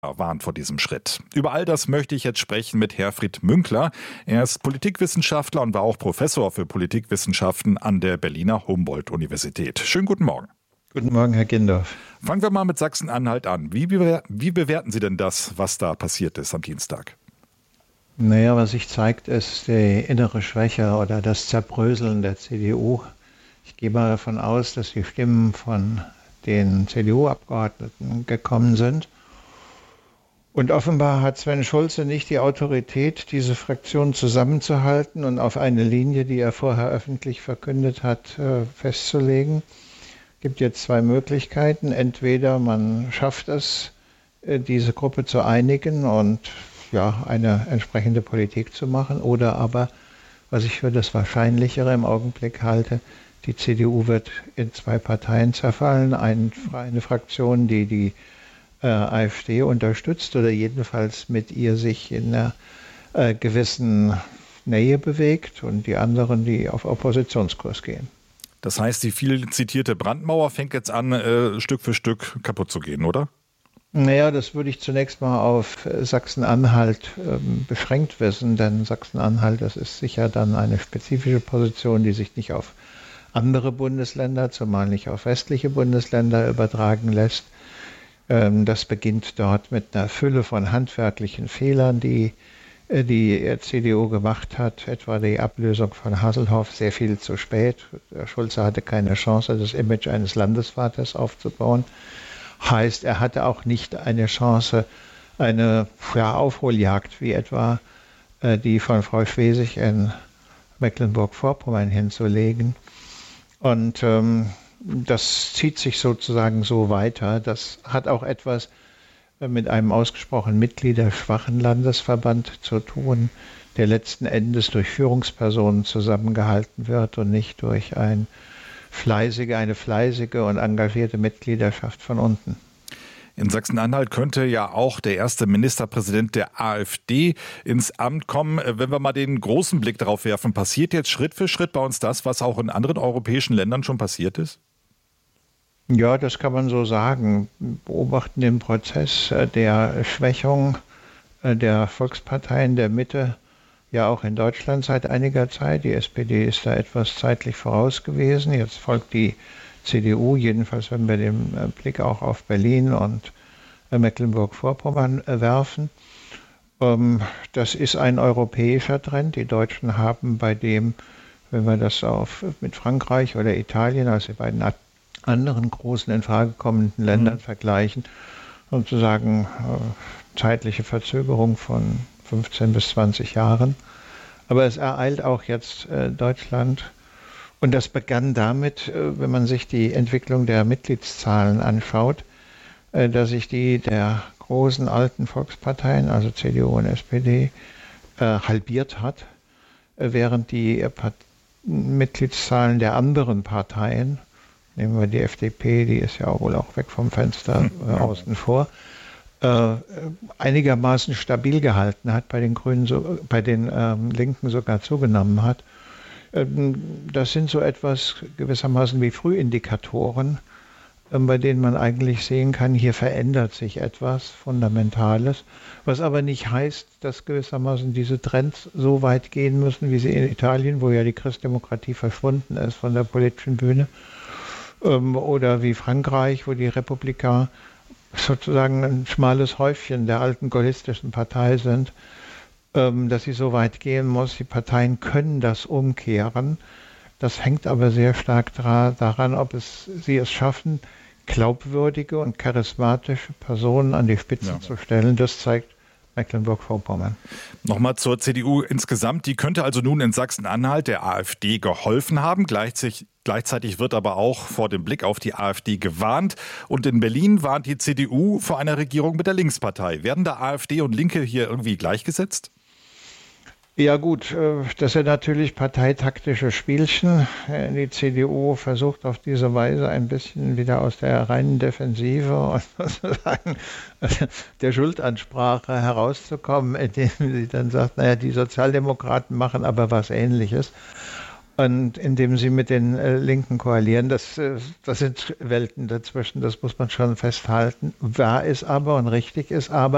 warnt vor diesem Schritt. Über all das möchte ich jetzt sprechen mit Herfried Münkler. Er ist Politikwissenschaftler und war auch Professor für Politikwissenschaften an der Berliner Humboldt-Universität. Schönen guten Morgen. Guten Morgen, Herr Gindorf. Fangen wir mal mit Sachsen-Anhalt an. Wie bewerten Sie denn das, was da passiert ist am Dienstag? Naja, was sich zeigt, ist die innere Schwäche oder das Zerbröseln der CDU. Ich gehe mal davon aus, dass die Stimmen von den CDU-Abgeordneten gekommen sind. Und offenbar hat Sven Schulze nicht die Autorität, diese Fraktion zusammenzuhalten und auf eine Linie, die er vorher öffentlich verkündet hat, festzulegen. Es gibt jetzt zwei Möglichkeiten. Entweder man schafft es, diese Gruppe zu einigen und eine entsprechende Politik zu machen, oder aber, was ich für das Wahrscheinlichere im Augenblick halte, die CDU wird in zwei Parteien zerfallen. Eine Fraktion, die AfD unterstützt oder jedenfalls mit ihr sich in einer gewissen Nähe bewegt, und die anderen, die auf Oppositionskurs gehen. Das heißt, die viel zitierte Brandmauer fängt jetzt an, Stück für Stück kaputt zu gehen, oder? Naja, das würde ich zunächst mal auf Sachsen-Anhalt beschränkt wissen, denn Sachsen-Anhalt, das ist sicher dann eine spezifische Position, die sich nicht auf andere Bundesländer, zumal nicht auf westliche Bundesländer übertragen lässt. Das beginnt dort mit einer Fülle von handwerklichen Fehlern, die die CDU gemacht hat, etwa die Ablösung von Hasselhoff sehr viel zu spät. Schulze hatte keine Chance, das Image eines Landesvaters aufzubauen. Heißt, er hatte auch nicht eine Chance, eine Aufholjagd wie etwa die von Frau Schwesig in Mecklenburg-Vorpommern hinzulegen. Und das zieht sich sozusagen so weiter. Das hat auch etwas mit einem ausgesprochen mitgliederschwachen Landesverband zu tun, der letzten Endes durch Führungspersonen zusammengehalten wird und nicht durch eine fleißige und engagierte Mitgliedschaft von unten. In Sachsen-Anhalt könnte ja auch der erste Ministerpräsident der AfD ins Amt kommen. Wenn wir mal den großen Blick darauf werfen, passiert jetzt Schritt für Schritt bei uns das, was auch in anderen europäischen Ländern schon passiert ist? Ja, das kann man so sagen. Wir beobachten den Prozess der Schwächung der Volksparteien der Mitte ja auch in Deutschland seit einiger Zeit. Die SPD ist da etwas zeitlich voraus gewesen. Jetzt folgt die CDU, jedenfalls wenn wir den Blick auch auf Berlin und Mecklenburg-Vorpommern werfen. Das ist ein europäischer Trend. Die Deutschen haben bei dem, wenn wir das mit Frankreich oder Italien, also die beiden anderen großen in Frage kommenden Ländern vergleichen, sozusagen zeitliche Verzögerung von 15 bis 20 Jahren. Aber es ereilt auch jetzt Deutschland. Und das begann damit, wenn man sich die Entwicklung der Mitgliedszahlen anschaut, dass sich die der großen alten Volksparteien, also CDU und SPD, halbiert hat, während die Mitgliedszahlen der anderen Parteien, nehmen wir die FDP, die ist ja wohl auch weg vom Fenster außen vor, einigermaßen stabil gehalten hat, bei den Grünen, bei den Linken sogar zugenommen hat. Das sind so etwas gewissermaßen wie Frühindikatoren, bei denen man eigentlich sehen kann, hier verändert sich etwas Fundamentales, was aber nicht heißt, dass gewissermaßen diese Trends so weit gehen müssen, wie sie in Italien, wo ja die Christdemokratie verschwunden ist von der politischen Bühne, oder wie Frankreich, wo die Republikaner sozusagen ein schmales Häufchen der alten gaullistischen Partei sind, dass sie so weit gehen muss. Die Parteien können das umkehren. Das hängt aber sehr stark daran, ob sie es schaffen, glaubwürdige und charismatische Personen an die Spitze zu stellen. Das zeigt Mecklenburg-Vorpommern. Nochmal zur CDU insgesamt. Die könnte also nun in Sachsen-Anhalt der AfD geholfen haben. Gleichzeitig wird aber auch vor dem Blick auf die AfD gewarnt. Und in Berlin warnt die CDU vor einer Regierung mit der Linkspartei. Werden da AfD und Linke hier irgendwie gleichgesetzt? Ja gut, das sind natürlich parteitaktische Spielchen. Die CDU versucht auf diese Weise ein bisschen wieder aus der reinen Defensive und sozusagen der Schuldansprache herauszukommen, indem sie dann sagt, naja, die Sozialdemokraten machen aber was Ähnliches. Und indem sie mit den Linken koalieren, das sind Welten dazwischen, das muss man schon festhalten. Wahr ist aber und richtig ist aber,